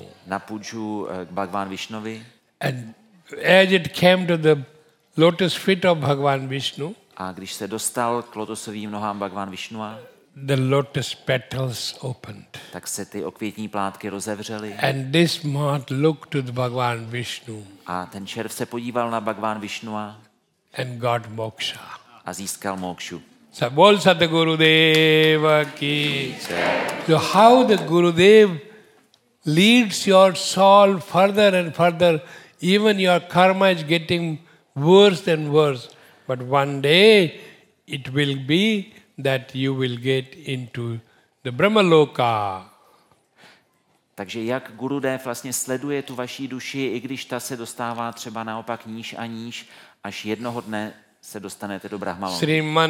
na půjču k Bhagwan Vishnovi. And as it came to the lotus feet of Bhagwan Vishnu, A když se dostal k lotosovým nohám Bhagwan Vishnua, the lotus petals opened. tak se ty okvětní plátky rozevřely And this moth looked to the Bhagwan Vishnu a ten červ se podíval na Bhagwan Vishnua and got moksha. a získal mokšu. So, bol Satgurudeva ki. So how the Gurudev leads your soul further and further, even your karma is getting worse and worse. But one day it will be that you will get into the Brahmaloka. Takže jak Gurudev vlastně sleduje tu vaší duši, i když ta se dostává třeba naopak níž a níž, až jednoho dne se dostanete do Brahmaloka. Sriman